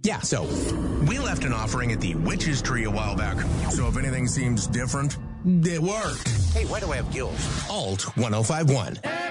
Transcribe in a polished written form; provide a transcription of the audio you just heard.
Yeah, so we left an offering at the Witch's Tree a while back. So if anything seems different, it worked. Hey, why do I have gills? Alt 1051.